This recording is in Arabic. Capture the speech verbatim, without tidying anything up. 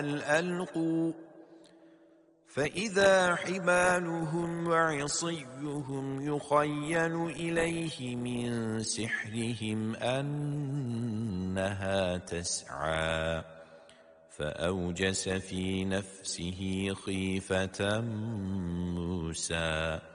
ألقوا فإذا حبالهم وعصيهم يخيل إليه من سحرهم أنها تسعى فأوجس في نفسه خيفة موسى